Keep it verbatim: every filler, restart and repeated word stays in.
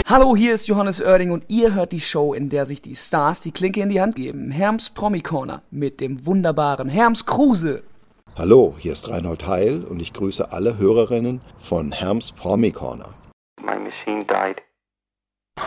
Hallo, hier ist Johannes Oerding und ihr hört die Show, in der sich die Stars die Klinke in die Hand geben. Herms Promi Corner mit dem wunderbaren Herms Kruse. Hallo, hier ist Reinhold Heil und ich grüße alle Hörerinnen von Herms Promi Corner. My machine died.